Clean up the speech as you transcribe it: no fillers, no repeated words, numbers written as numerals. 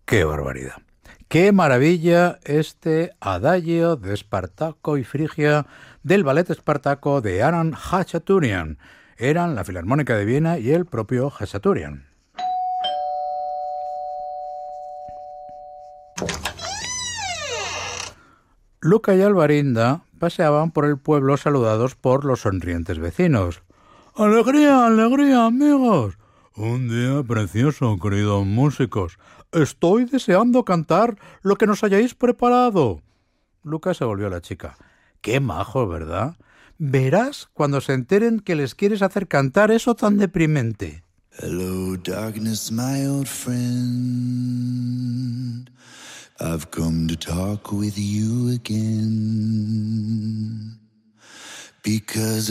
¡Qué barbaridad! ¡Qué maravilla este adagio de Espartaco y Frigia del ballet Espartaco de Aron Hachaturian! Eran la Filarmónica de Viena y el propio Hachaturian. Luca y Alvarinda paseaban por el pueblo saludados por los sonrientes vecinos. ¡Alegría, alegría, amigos! Un día precioso, queridos músicos. Estoy deseando cantar lo que nos hayáis preparado. Luca se volvió a la chica. ¡Qué majo, ¿verdad? Verás cuando se enteren que les quieres hacer cantar eso tan deprimente. Hello, darkness, my old friend. I've come to talk with you again. Because